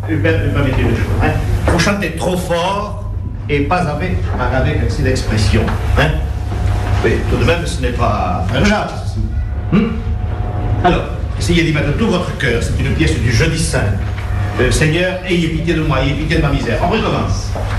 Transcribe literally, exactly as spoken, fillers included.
permettez-le, hein. Vous chantez trop fort et pas avec, pas avec excès d'expression, hein. Oui, tout de même, ce n'est pas envisageable, ceci. Hum? Alors, essayez d'y mettre tout votre cœur. C'est une pièce du Jeudi Saint. Euh, Seigneur, ayez pitié de moi, ayez pitié de ma misère. On recommence.